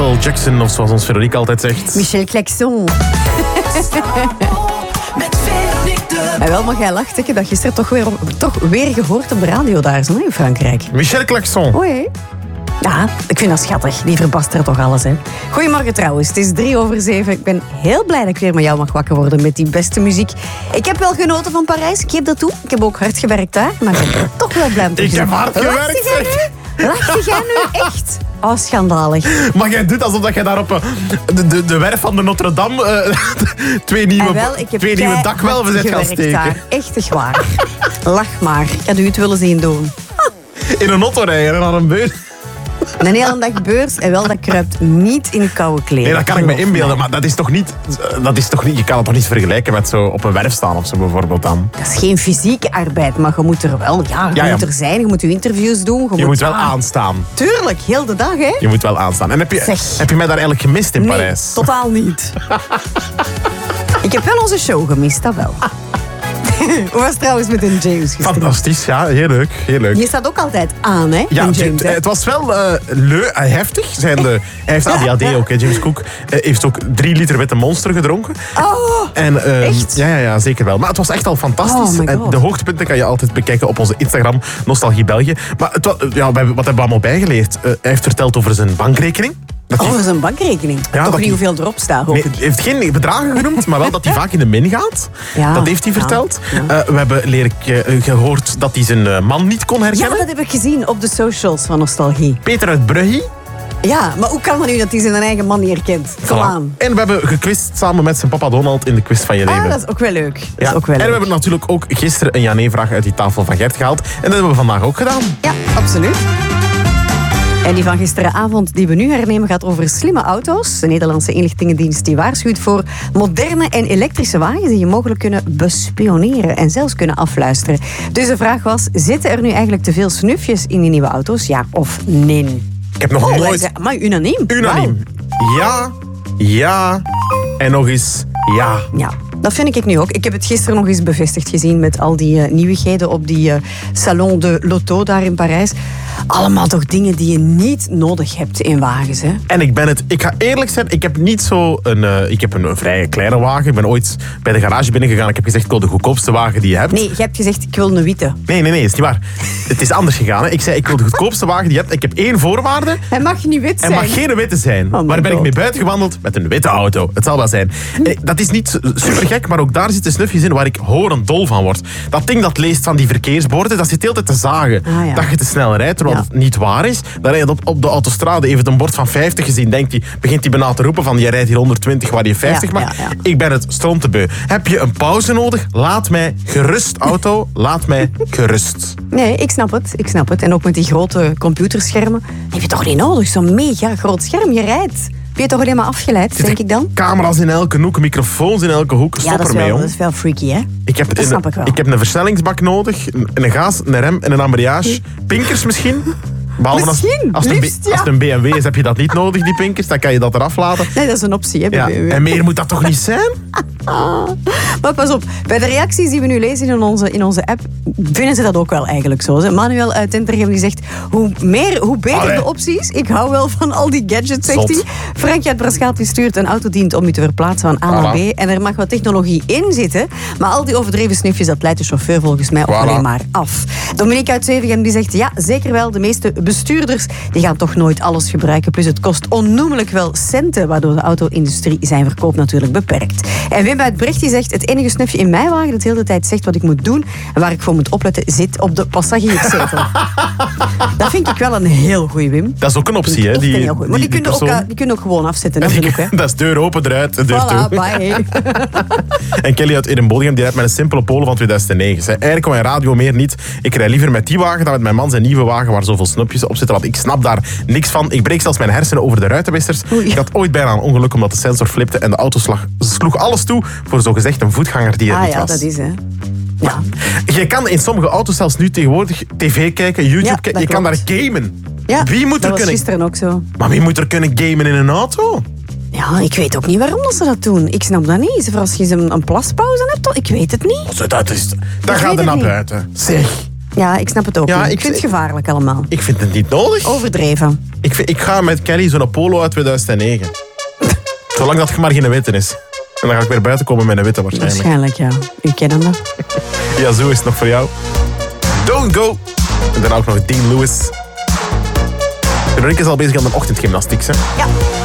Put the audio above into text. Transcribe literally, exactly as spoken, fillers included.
Michael Jackson, of zoals ons Veronique altijd zegt. Michel Klaxon. En wel, maar jij lacht, ik heb dat gisteren toch weer, toch weer gehoord op de radio daar zo, in Frankrijk. Michel Klaxon. Oei. Ja, ik vind dat schattig. Die verbastert toch alles, hè. Goedemorgen trouwens, het is drie over zeven. Ik ben heel blij dat ik weer met jou mag wakker worden met die beste muziek. Ik heb wel genoten van Parijs, ik geef dat toe. Ik heb ook hard gewerkt daar, maar ik ben toch wel blij om te Ik heb hard gewerkt, zeg. Lacht jij nu echt? Oh, schandalig. Maar jij doet alsof jij daar op uh, de, de, de werf van de Notre-Dame uh, twee nieuwe, wel, ik heb twee nieuwe dakwelven zet gaan steken. Daar. Echt waar. Lach maar. Ik had u het willen zien doen. In een auto rijden en naar een beurs. Een hele dag beurs en wel, dat kruipt niet in koude kleren. Nee, dat kan ik me inbeelden, maar dat is toch niet, dat is toch niet... Je kan het toch niet vergelijken met zo op een werf staan of zo bijvoorbeeld dan? Dat is geen fysieke arbeid, maar je moet er wel... Ja, je ja, ja. moet er zijn, je moet je interviews doen. Je, je moet, moet wel ah, aanstaan. Tuurlijk, heel de dag, hè? Je moet wel aanstaan. En heb je, heb je mij daar eigenlijk gemist in nee, Parijs? Totaal niet. Ik heb wel onze show gemist, dat wel. Hoe was het trouwens met een James gisteren? Fantastisch, ja. Heel leuk. Heel leuk. Je staat ook altijd aan, hè? Ja, James, James, het, het was wel uh, leu, uh, heftig. Zijn de, hij heeft A D H D ook, hè, James Cook. Uh, heeft ook drie liter witte Monster gedronken. Oh, en, uh, echt? Ja, ja, ja, zeker wel. Maar het was echt al fantastisch. Oh en de hoogtepunten kan je altijd bekijken op onze Instagram, Nostalgie België. Maar het was, ja, wat hebben we allemaal bijgeleerd? Uh, hij heeft verteld over zijn bankrekening. Dat oh, dat is een bankrekening. Ja, Toch niet die... hoeveel erop staat. Nee, hij heeft geen bedragen genoemd, maar wel dat hij vaak in de min gaat. Ja, dat heeft hij verteld. Ja, ja. Uh, we hebben leren uh, gehoord dat hij zijn uh, man niet kon herkennen. Ja, dat heb ik gezien op de socials van Nostalgie. Peter uit Brugge. Ja, maar hoe kan dat nu dat hij zijn eigen man niet herkent? Kom voilà. aan. En we hebben gequist samen met zijn papa Donald in de quiz van je leven. Ah, dat is ook wel leuk. Dat ja. is ook wel en leuk. we hebben natuurlijk ook gisteren een ja-nee-vraag uit die tafel van Gert gehaald. En dat hebben we vandaag ook gedaan. Ja, absoluut. En die van gisteravond die we nu hernemen gaat over slimme auto's. De Nederlandse inlichtingendienst die waarschuwt voor moderne en elektrische wagens die je mogelijk kunnen bespioneren en zelfs kunnen afluisteren. Dus de vraag was, zitten er nu eigenlijk te veel snufjes in die nieuwe auto's? Ja of nee? Ik heb nog oh, nooit... Zei, maar unaniem. Unaniem. Wow. Ja, ja en nog eens ja. Ja. Dat vind ik nu ook. Ik heb het gisteren nog eens bevestigd gezien met al die uh, nieuwigheden op die uh, Salon de l'Auto daar in Parijs. Allemaal toch dingen die je niet nodig hebt in wagens, hè? En ik ben het... Ik ga eerlijk zijn, ik heb niet zo een... Uh, ik heb een, een vrij kleine wagen. Ik ben ooit bij de garage binnengegaan. Ik heb gezegd, ik wil de goedkoopste wagen die je hebt. Nee, je hebt gezegd, ik wil een witte. Nee, nee, nee, is niet waar. Het is anders gegaan. Hè. Ik zei, ik wil de goedkoopste wagen die je hebt. Ik heb één voorwaarde. Hij mag niet wit zijn. Hij mag geen witte zijn. Oh, maar ben God. ik mee buiten gewandeld met een witte auto. Het zal wel zijn. Eh, dat is niet super gek, maar ook daar zitten snufjes in waar ik horendol van word. Dat ding dat leest van die verkeersborden, dat zit de hele tijd te zagen. Ah, ja. Dat je te snel rijdt, terwijl Ja. het niet waar is. Dan rijd je op, op de autostrade, heeft een bord van vijftig gezien, denkt hij, begint hij bijna te roepen van je rijdt hier honderdtwintig waar je vijftig Ja, mag. ja, ja. Ik ben het strontebeu. Heb je een pauze nodig? Laat mij gerust, auto. Laat mij gerust. Nee, ik snap het. Ik snap het. En ook met die grote computerschermen. Heb je toch niet nodig? Zo'n mega groot scherm. Je rijdt. Ben je toch alleen maar afgeleid, denk ik dan? Camera's in elke hoek, microfoons in elke hoek. Stop Ja, dat is, ermee, wel, jong. dat is wel freaky, hè? Ik heb, Dat een, snap ik wel. ik heb een versnellingsbak nodig, een, een gaas, een rem en een embrayage. Pinkers misschien. Behalve als, Misschien, als, het een, liefst, B- als het een B M W is, heb je dat niet nodig, die pinkers. Dan kan je dat eraf laten. Nee, dat is een optie, hè? bij Ja. B M W. En meer moet dat toch niet zijn? Ah. Maar pas op, bij de reacties die we nu lezen in onze, in onze app, vinden ze dat ook wel eigenlijk zo. Hè? Manuel uit Tentergem die zegt, hoe meer, hoe beter Allee. de opties. Ik hou wel van al die gadgets, zegt Zot. hij. Frankje uit Braschaat die stuurt, een auto dient om je te verplaatsen van A naar Voilà. B. En er mag wat technologie in zitten. Maar al die overdreven snufjes, dat leidt de chauffeur volgens mij ook Voilà. alleen maar af. Dominique uit Zevegem die zegt, ja, zeker wel. De meeste bestuurders die gaan toch nooit alles gebruiken. Plus het kost onnoemelijk wel centen, waardoor de auto-industrie zijn verkoop natuurlijk beperkt. En Wim uit Brecht die zegt, het enige snufje in mijn wagen dat de hele tijd zegt wat ik moet doen en waar ik voor moet opletten, zit op de passagierszetel. Dat vind ik wel een heel goeie, Wim. Dat is ook een optie, hè? Echt Die, een heel goeie. Maar die, die, kunnen die ook, persoon. uh, die kunnen ook gewoon afzetten. Dat, ook, hè. Dat is deur open, eruit, deur Voilà, toe. bye. En Kelly uit Edinburgh die rijdt met een simpele Polo van tweeduizend negen. Zei, eigenlijk kon mijn radio meer niet. Ik rijd liever met die wagen dan met mijn man zijn nieuwe wagen waar zoveel snupjes op zitten. Want ik snap daar niks van. Ik breek zelfs mijn hersenen over de ruitenwissers. Oei. Ik had ooit bijna een ongeluk omdat de sensor flipte en de auto slag, sloeg alles toe voor zogezegd een voetganger die er Ah niet ja, was. dat is hè. Ja. Je kan in sommige auto's zelfs nu tegenwoordig tv kijken, YouTube Ja, kijken. dat Je kan daar klopt. gamen. Ja, Wie moet dat er was kunnen... gisteren ook zo. Maar wie moet er kunnen gamen in een auto? Ja, ik weet ook niet waarom dat ze dat doen. Ik snap dat niet. Voor als je een, een plaspauze hebt, toch? Ik weet het niet. Zo, dat is... Dan Ik gaat weet er naar het niet. buiten. Zeg. Ja, ik snap het ook Ja, niet. ik- Ik vind het gevaarlijk allemaal. Ik vind het niet nodig. Overdreven. Ik, vind- ik ga met Kelly zo'n polo uit tweeduizend negen. Zolang dat je maar geen witte is. En dan ga ik weer buiten komen met een witte waarschijnlijk. Waarschijnlijk, ja. U kennende. Ja, zo is het nog voor jou. Don't go. En dan ook nog Dean Lewis. Veronique is al bezig aan de ochtendgymnastiek, hè? Ja.